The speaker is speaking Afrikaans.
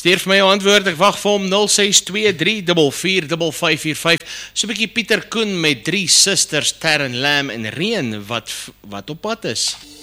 Stuur vir my jou antwoord, ek wag vir hom 0623445545. So 'n bietjie Pieter Koen met 3 susters, Terren Lam en Reen wat op pad is.